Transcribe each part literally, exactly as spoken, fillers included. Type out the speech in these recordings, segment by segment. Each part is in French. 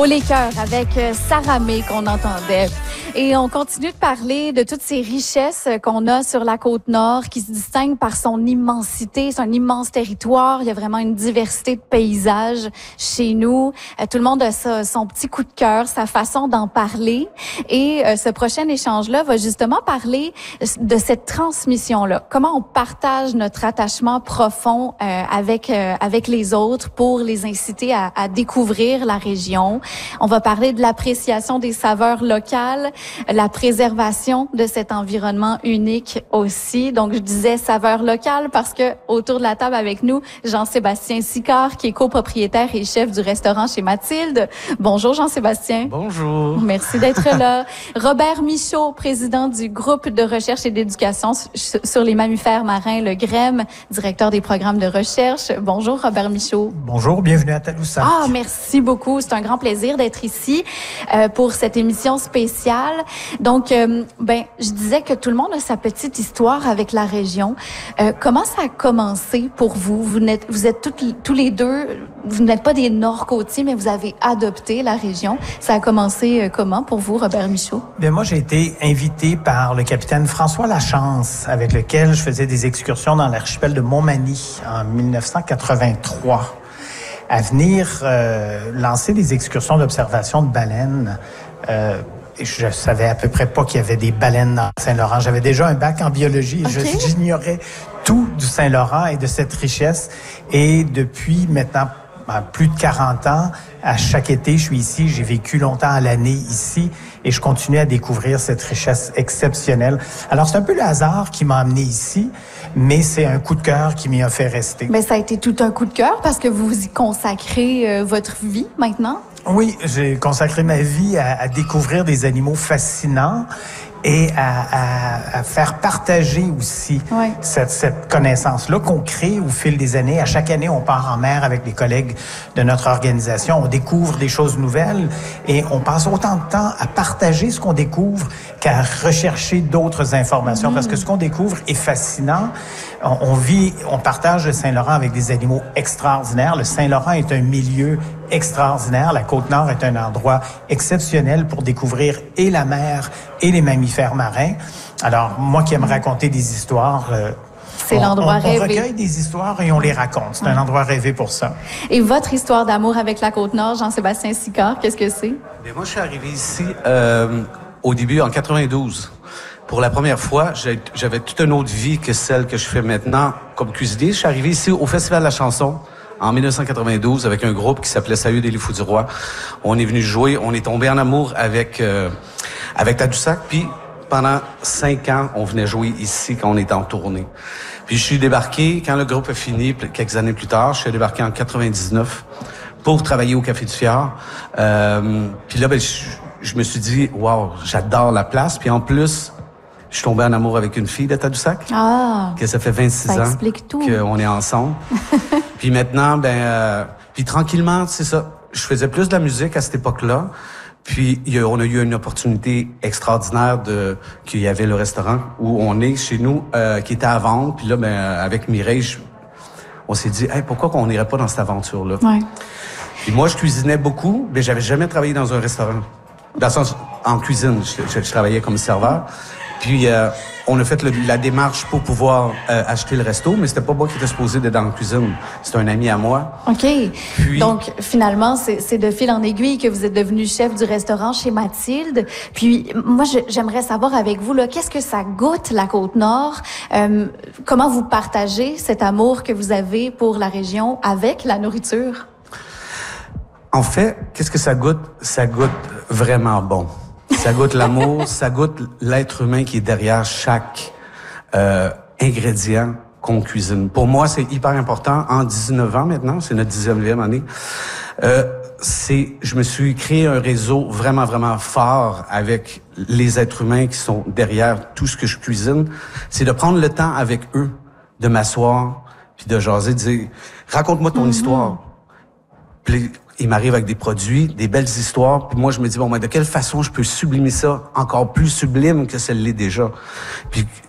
Haut les cœurs avec Sarah May qu'on entendait. Et on continue de parler de toutes ces richesses qu'on a sur la Côte-Nord qui se distinguent par son immensité, son immense territoire. Il y a vraiment une diversité de paysages chez nous. Tout le monde a sa, son petit coup de cœur, sa façon d'en parler. Et ce prochain échange-là va justement parler de cette transmission-là. Comment on partage notre attachement profond euh, avec euh, avec les autres pour les inciter à, à découvrir la région. On va parler de l'appréciation des saveurs locales, la préservation de cet environnement unique aussi. Donc, je disais saveurs locales parce que autour de la table avec nous, Jean-Sébastien Sicard, qui est copropriétaire et chef du restaurant chez Mathilde. Bonjour, Jean-Sébastien. Bonjour. Merci d'être là. Robert Michaud, président du groupe de recherche et d'éducation sur les mammifères marins, le G R E M, directeur des programmes de recherche. Bonjour, Robert Michaud. Bonjour, bienvenue à Tadoussac. Ah, merci beaucoup. C'est un grand plaisir d'être ici euh, pour cette émission spéciale. Donc, euh, ben, je disais que tout le monde a sa petite histoire avec la région. Euh, comment ça a commencé pour vous? Vous n'êtes, vous êtes toutes, tous les deux, vous n'êtes pas des Nord-Côtiers, mais vous avez adopté la région. Ça a commencé euh, comment pour vous, Robert Michaud? Bien, moi, j'ai été invité par le capitaine François Lachance, avec lequel je faisais des excursions dans l'archipel de Montmagny en dix-neuf cent quatre-vingt-trois, à venir euh, lancer des excursions d'observation de baleines. Euh, Je savais à peu près pas qu'il y avait des baleines dans Saint-Laurent. J'avais déjà un bac en biologie. Okay. Je, j'ignorais tout du Saint-Laurent et de cette richesse. Et depuis maintenant plus de quarante ans, à chaque été, je suis ici. J'ai vécu longtemps à l'année ici et je continue à découvrir cette richesse exceptionnelle. Alors, c'est un peu le hasard qui m'a amené ici, mais c'est un coup de cœur qui m'y a fait rester. Mais ça a été tout un coup de cœur parce que vous y consacrez euh, votre vie maintenant. Oui, j'ai consacré ma vie à, à découvrir des animaux fascinants et à, à, à faire partager aussi ouais. cette, cette connaissance-là qu'on crée au fil des années. À chaque année, on part en mer avec les collègues de notre organisation. On découvre des choses nouvelles et on passe autant de temps à partager ce qu'on découvre qu'à rechercher d'autres informations. Mmh. Parce que ce qu'on découvre est fascinant. On, on vit, on partage le Saint-Laurent avec des animaux extraordinaires. Le Saint-Laurent est un milieu extraordinaire. La Côte-Nord est un endroit exceptionnel pour découvrir et la mer et les mammifères marins. Alors, moi qui aime raconter des histoires... Euh, C'est on, l'endroit on, rêvé. On recueille des histoires et on les raconte. C'est ouais. un endroit rêvé pour ça. Et votre histoire d'amour avec la Côte-Nord, Jean-Sébastien Sicard, qu'est-ce que c'est? Bien, moi, je suis arrivé ici euh, au début, en quatre-vingt-douze. Pour la première fois, j'avais toute une autre vie que celle que je fais maintenant comme cuisinier. Je suis arrivé ici au Festival de la chanson en dix-neuf cent quatre-vingt-douze avec un groupe qui s'appelait Salut des Fous du Roi. On est venu jouer, on est tombé en amour avec euh, avec Tadoussac, puis pendant cinq ans, on venait jouer ici quand on était en tournée. Puis je suis débarqué, quand le groupe a fini, quelques années plus tard, je suis débarqué en quatre-vingt-dix-neuf pour travailler au Café du Fjord. Euh, puis là, ben, je, je me suis dit, waouh, j'adore la place. Puis en plus, je suis tombé en amour avec une fille de Tadoussac. Ah! Que ça fait vingt-six ça ans explique tout. qu'on est ensemble. Puis maintenant, ben, euh, puis tranquillement, c'est ça. Je faisais plus de la musique à cette époque-là. Puis il y a, on a eu une opportunité extraordinaire de qu'il y avait le restaurant où on est chez nous, euh, qui était à vendre. Puis là, ben, avec Mireille, je, on s'est dit, hey, pourquoi qu'on n'irait pas dans cette aventure-là? Ouais. Puis moi, je cuisinais beaucoup, mais j'avais jamais travaillé dans un restaurant. Dans le sens, en cuisine, je, je, je travaillais comme serveur. Puis, euh, on a fait le, la démarche pour pouvoir euh, acheter le resto, mais c'était pas moi qui étais supposé d'être dans la cuisine. C'était un ami à moi. OK. Puis, donc, finalement, c'est, c'est de fil en aiguille que vous êtes devenu chef du restaurant chez Mathilde. Puis, moi, je, j'aimerais savoir avec vous, là, qu'est-ce que ça goûte, la Côte-Nord? Euh, comment vous partagez cet amour que vous avez pour la région avec la nourriture? En fait, qu'est-ce que ça goûte? Ça goûte vraiment bon. Ça goûte l'amour, ça goûte l'être humain qui est derrière chaque euh, ingrédient qu'on cuisine. Pour moi, c'est hyper important. En dix-neuf ans maintenant, c'est notre dixième année, euh, c'est, je me suis créé un réseau vraiment, vraiment fort avec les êtres humains qui sont derrière tout ce que je cuisine. C'est de prendre le temps avec eux, de m'asseoir, puis de jaser, de dire « Raconte-moi ton mm-hmm. histoire ». Puis il m'arrive avec des produits, des belles histoires, puis moi je me dis bon ben de quelle façon je peux sublimer ça encore plus sublime que celle l'est déjà. Puis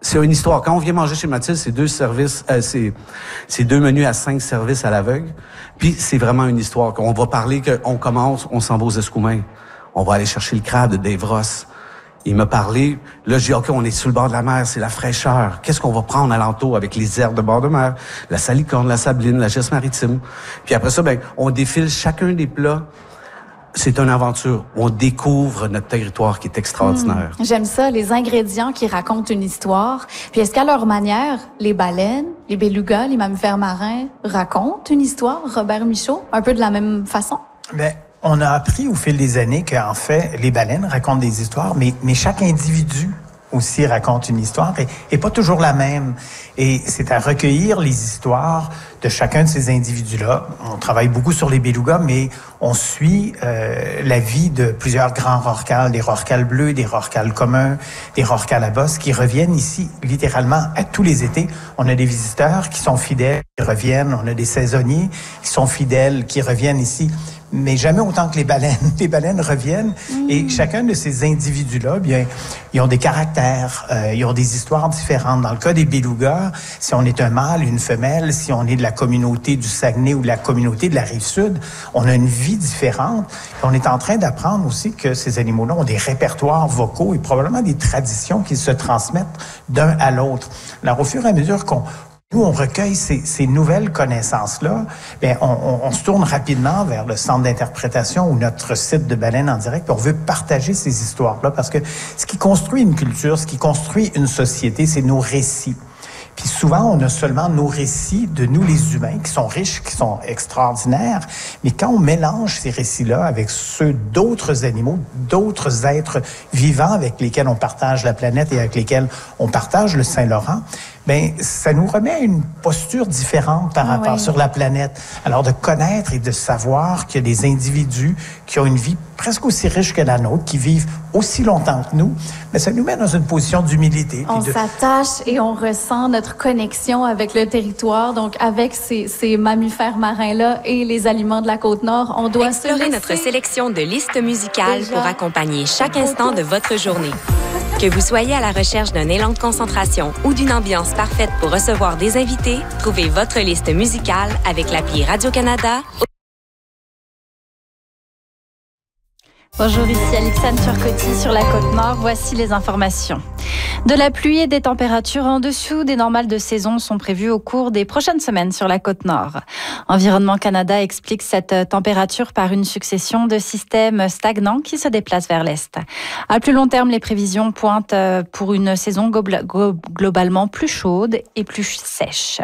c'est une histoire. Quand on vient manger chez Mathilde, c'est deux services, euh, c'est, c'est deux menus à cinq services à l'aveugle. Puis c'est vraiment une histoire. On va parler qu'on commence, on s'en va aux Escoumins. On va aller chercher le crabe de Dave Ross. Il m'a parlé. Là, j'ai dit, OK, on est sur le bord de la mer, c'est la fraîcheur. Qu'est-ce qu'on va prendre alentour avec les herbes de bord de mer? La salicorne, la sabline, la geste maritime. Puis après ça, ben, on défile chacun des plats. C'est une aventure. On découvre notre territoire qui est extraordinaire. Mmh, j'aime ça, les ingrédients qui racontent une histoire. Puis est-ce qu'à leur manière, les baleines, les belugas, les mammifères marins racontent une histoire, Robert Michaud, un peu de la même façon? Ben, on a appris au fil des années qu'en fait, les baleines racontent des histoires, mais, mais chaque individu aussi raconte une histoire et, et pas toujours la même. Et c'est à recueillir les histoires de chacun de ces individus-là. On travaille beaucoup sur les belugas, mais on suit euh, la vie de plusieurs grands rorquals, des rorquals bleus, des rorquals communs, des rorquals à bosse, qui reviennent ici littéralement à tous les étés. On a des visiteurs qui sont fidèles, qui reviennent. On a des saisonniers qui sont fidèles, qui reviennent ici. Mais jamais autant que les baleines. Les baleines reviennent mmh. et chacun de ces individus-là, bien, ils ont des caractères, euh, ils ont des histoires différentes. Dans le cas des belugas, si on est un mâle, une femelle, si on est de la communauté du Saguenay ou de la communauté de la Rive-Sud, on a une vie différente. Et on est en train d'apprendre aussi que ces animaux-là ont des répertoires vocaux et probablement des traditions qui se transmettent d'un à l'autre. Alors, au fur et à mesure qu'on Nous, on recueille ces, ces nouvelles connaissances-là, bien, on, on, on se tourne rapidement vers le centre d'interprétation ou notre site de Baleine en direct, puis on veut partager ces histoires-là parce que ce qui construit une culture, ce qui construit une société, c'est nos récits. Puis souvent, on a seulement nos récits de nous, les humains, qui sont riches, qui sont extraordinaires. Mais quand on mélange ces récits-là avec ceux d'autres animaux, d'autres êtres vivants avec lesquels on partage la planète et avec lesquels on partage le Saint-Laurent, ben ça nous remet à une posture différente par rapport oui. sur la planète. Alors de connaître et de savoir qu'il y a des individus qui ont une vie presque aussi riche que la nôtre, qui vivent aussi longtemps que nous, mais ça nous met dans une position d'humilité. On de... s'attache et on ressent notre connexion avec le territoire, donc avec ces, ces mammifères marins-là et les aliments de la Côte-Nord, on doit explorer se notre sélection de listes musicales Déjà. pour accompagner chaque instant de votre journée. Que vous soyez à la recherche d'un élan de concentration ou d'une ambiance parfaite pour recevoir des invités, trouvez votre liste musicale avec l'appli Radio-Canada. Bonjour, ici Alexandre Turcotti sur la Côte-Nord. Voici les informations. De la pluie et des températures en dessous des normales de saison sont prévues au cours des prochaines semaines sur la Côte-Nord. Environnement Canada explique cette température par une succession de systèmes stagnants qui se déplacent vers l'est. À plus long terme, les prévisions pointent pour une saison globalement plus chaude et plus sèche.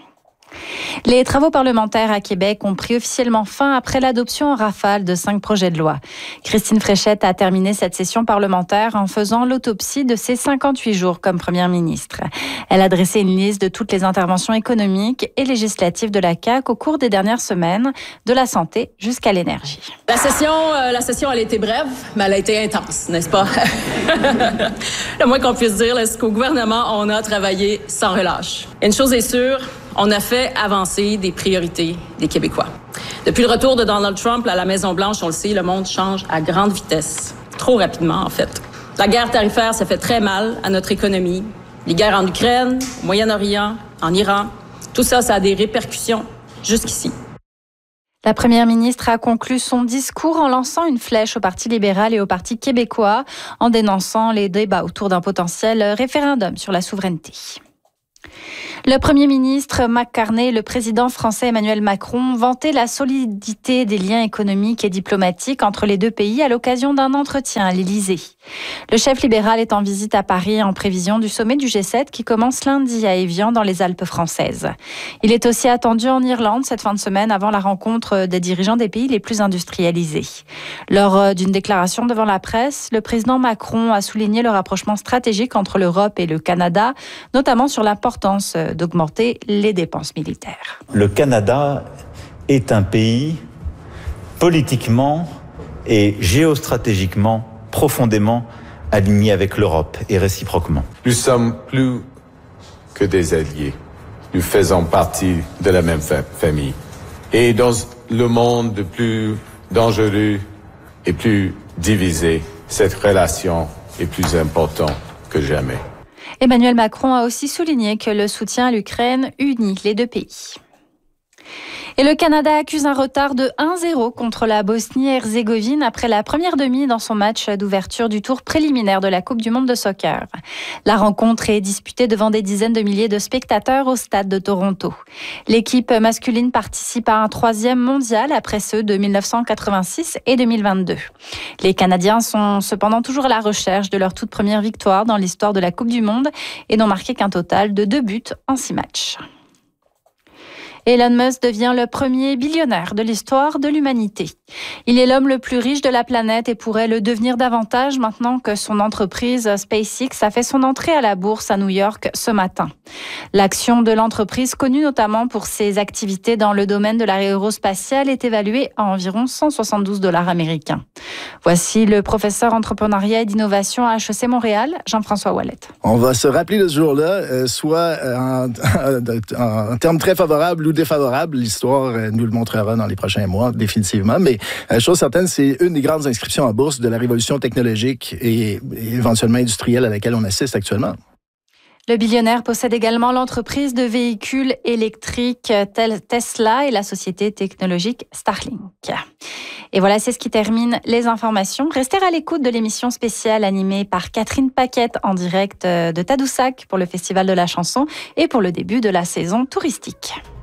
Les travaux parlementaires à Québec ont pris officiellement fin après l'adoption en rafale de cinq projets de loi. Christine Fréchette a terminé cette session parlementaire en faisant l'autopsie de ses cinquante-huit jours comme première ministre. Elle a dressé une liste de toutes les interventions économiques et législatives de la C A Q au cours des dernières semaines, de la santé jusqu'à l'énergie. La session, euh, la session, elle a été brève, mais elle a été intense, n'est-ce pas? Le moins qu'on puisse dire, c'est qu'au gouvernement, on a travaillé sans relâche. Une chose est sûre, on a fait avancer des priorités des Québécois. Depuis le retour de Donald Trump à la Maison-Blanche, on le sait, le monde change à grande vitesse. Trop rapidement, en fait. La guerre tarifaire, ça fait très mal à notre économie. Les guerres en Ukraine, au Moyen-Orient, en Iran, tout ça, ça a des répercussions jusqu'ici. La première ministre a conclu son discours en lançant une flèche au Parti libéral et au Parti québécois, en dénonçant les débats autour d'un potentiel référendum sur la souveraineté. Le Premier ministre Mark Carney et le président français Emmanuel Macron vantaient la solidité des liens économiques et diplomatiques entre les deux pays à l'occasion d'un entretien à l'Élysée. Le chef libéral est en visite à Paris en prévision du sommet du G sept qui commence lundi à Évian dans les Alpes françaises. Il est aussi attendu en Irlande cette fin de semaine avant la rencontre des dirigeants des pays les plus industrialisés. Lors d'une déclaration devant la presse, le président Macron a souligné le rapprochement stratégique entre l'Europe et le Canada, notamment sur l'importance d'augmenter les dépenses militaires. Le Canada est un pays politiquement et géostratégiquement profondément aligné avec l'Europe et réciproquement. Nous sommes plus que des alliés. Nous faisons partie de la même fa- famille. Et dans le monde le plus dangereux et plus divisé, cette relation est plus importante que jamais. Emmanuel Macron a aussi souligné que le soutien à l'Ukraine unit les deux pays. Et le Canada accuse un retard de un zéro contre la Bosnie-Herzégovine après la première demi dans son match d'ouverture du tour préliminaire de la Coupe du monde de soccer. La rencontre est disputée devant des dizaines de milliers de spectateurs au stade de Toronto. L'équipe masculine participe à un troisième mondial après ceux de dix-neuf cent quatre-vingt-six et deux mille vingt-deux. Les Canadiens sont cependant toujours à la recherche de leur toute première victoire dans l'histoire de la Coupe du monde et n'ont marqué qu'un total de deux buts en six matchs. Elon Musk devient le premier billionnaire de l'histoire de l'humanité. Il est l'homme le plus riche de la planète et pourrait le devenir davantage maintenant que son entreprise SpaceX a fait son entrée à la bourse à New York ce matin. L'action de l'entreprise, connue notamment pour ses activités dans le domaine de l'aérospatiale, est évaluée à environ cent soixante-douze dollars américains. Voici le professeur entrepreneuriat et d'innovation à H E C Montréal, Jean-François Ouellet. On va se rappeler de ce jour-là, euh, soit en, en, en termes très favorables ou défavorables. L'histoire euh, nous le montrera dans les prochains mois, définitivement. Mais euh, chose certaine, c'est une des grandes inscriptions en bourse de la révolution technologique et, et éventuellement industrielle à laquelle on assiste actuellement. Le billionnaire possède également l'entreprise de véhicules électriques Tesla et la société technologique Starlink. Et voilà, c'est ce qui termine les informations. Restez à l'écoute de l'émission spéciale animée par Catherine Paquette en direct de Tadoussac pour le Festival de la chanson et pour le début de la saison touristique.